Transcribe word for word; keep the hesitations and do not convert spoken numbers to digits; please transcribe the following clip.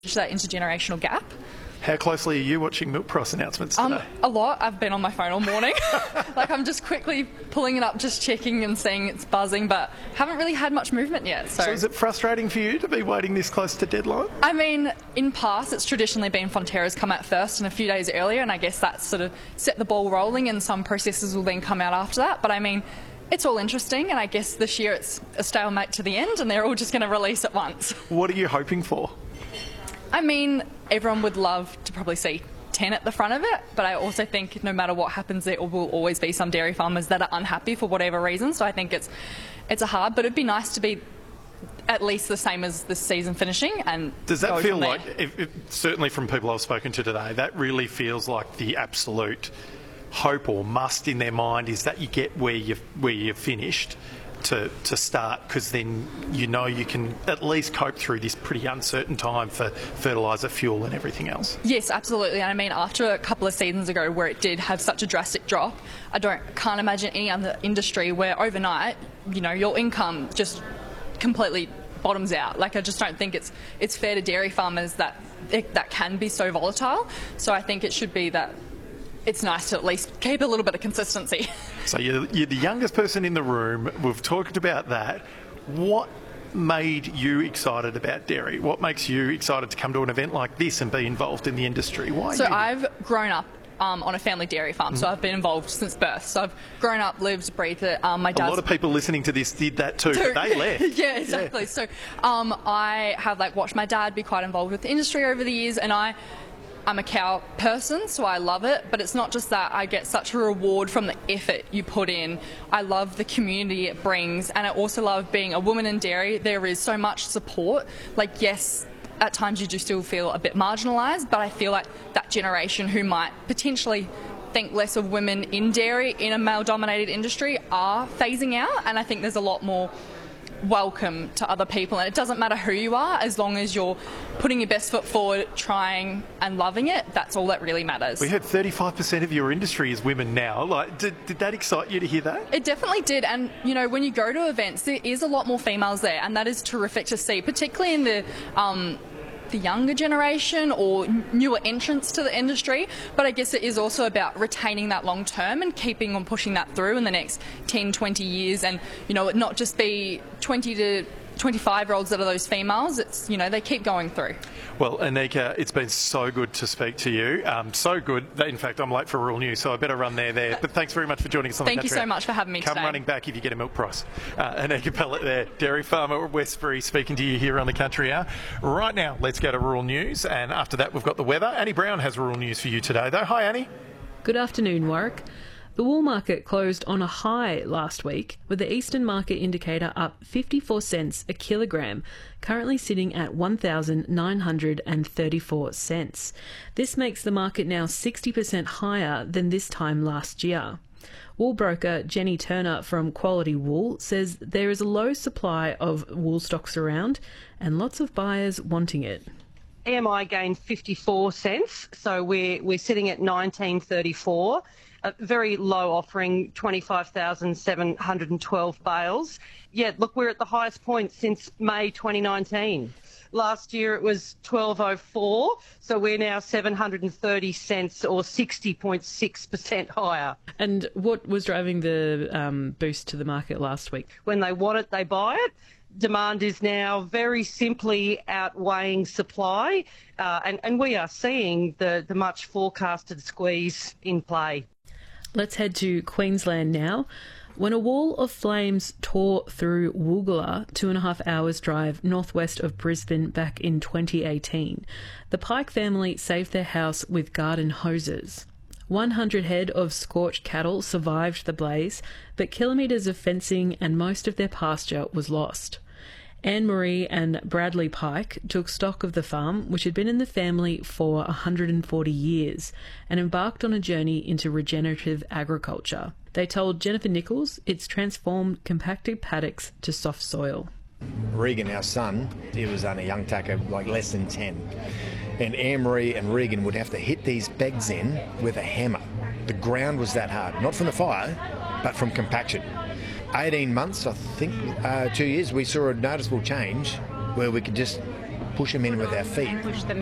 that intergenerational gap. How closely are you watching Milk Price announcements today? Um, a lot. I've been on my phone all morning. Like, I'm just quickly pulling it up, just checking and seeing it's buzzing, but haven't really had much movement yet. So, so is it frustrating for you to be waiting this close to deadline? I mean, in past, it's traditionally been Fonterra's come out first and a few days earlier, and I guess that's sort of set the ball rolling, and some processes will then come out after that. But I mean, it's all interesting, and I guess this year it's a stalemate to the end, and they're all just going to release at once. What are you hoping for? I mean, everyone would love to probably see ten at the front of it, but I also think no matter what happens, there will always be some dairy farmers that are unhappy for whatever reason. So I think it's it's a hard, but it'd be nice to be at least the same as the season finishing. And does that go feel from like, if, if, certainly from people I've spoken to today, that really feels like the absolute hope or must in their mind is that you get where you've, where you've finished to, to start, because then you know you can at least cope through this pretty uncertain time for fertiliser, fuel and everything else. Yes, absolutely. And I mean, after a couple of seasons ago where it did have such a drastic drop, I don't can't imagine any other industry where overnight, you know, your income just completely bottoms out. Like, I just don't think it's it's fair to dairy farmers that it, that can be so volatile. So I think it should be that it's nice to at least keep a little bit of consistency. So you're, you're the youngest person in the room. We've talked about that. What made you excited about dairy? What makes you excited to come to an event like this and be involved in the industry? Why? So you? I've grown up um, on a family dairy farm, mm-hmm. so I've been involved since birth. So I've grown up, lived, breathed it. Um, my dad's a lot of people listening to this did that too, but they left. Yeah, exactly. Yeah. So um, I have like watched my dad be quite involved with the industry over the years, and I. I'm a cow person, so I love it, but it's not just that. I get such a reward from the effort you put in. I love the community it brings, and I also love being a woman in dairy. There is so much support. Like, yes, at times you do still feel a bit marginalised, but I feel like that generation who might potentially think less of women in dairy in a male-dominated industry are phasing out, and I think there's a lot more welcome to other people, and it doesn't matter who you are, as long as you're putting your best foot forward, trying and loving it. That's all that really matters. We heard thirty-five percent of your industry is women now. Like, did, did that excite you to hear that? It definitely did, and you know, when you go to events, there is a lot more females there, and that is terrific to see, particularly in the um, the younger generation or newer entrants to the industry. But I guess it is also about retaining that long term and keeping on pushing that through in the next ten, twenty years, and you know, it not just be twenty to twenty-five year olds that are those females. It's, you know, they keep going through. Well, Anika, it's been so good to speak to you. Um, so good that, in fact, I'm late for Rural News, so I better run there there. But thanks very much for joining us on Thank the Country you so much for having me Come today. running back if you get a milk price. Uh, Anika Pellet there, dairy farmer at Westbury, speaking to you here on the Country Hour. Right now, let's go to Rural News, and after that, we've got the weather. Annie Brown has Rural News for you today, though. Hi, Annie. Good afternoon, Warwick. The wool market closed on a high last week, with the Eastern Market Indicator up fifty-four cents a kilogram, currently sitting at one thousand nine hundred thirty-four cents. This makes the market now sixty percent higher than this time last year. Wool broker Jenny Turner from Quality Wool says there is a low supply of wool stocks around and lots of buyers wanting it. E M I gained fifty-four cents, so we're, we're sitting at nineteen thirty-four. A very low offering, twenty-five thousand seven hundred twelve bales. Yeah, look, we're at the highest point since May twenty nineteen. Last year it was twelve oh four, so we're now seven hundred thirty cents or sixty point six percent higher. And what was driving the um, boost to the market last week? When they want it, they buy it. Demand is now very simply outweighing supply, uh, and, and we are seeing the, the much forecasted squeeze in play. Let's head to Queensland now. When a wall of flames tore through Woolgoollah, two and a half hours drive northwest of Brisbane back in twenty eighteen, the Pike family saved their house with garden hoses. one hundred head of scorched cattle survived the blaze, but kilometres of fencing and most of their pasture was lost. Anne-Marie and Bradley Pike took stock of the farm, which had been in the family for one hundred forty years, and embarked on a journey into regenerative agriculture. They told Jennifer Nichols it's transformed compacted paddocks to soft soil. Regan, our son, he was only a young tucker, like less than ten. And Anne-Marie and Regan would have to hit these begs in with a hammer. The ground was that hard, not from the fire, but from compaction. eighteen months, I think, uh, two years, we saw a noticeable change where we could just push them in with our feet. Push them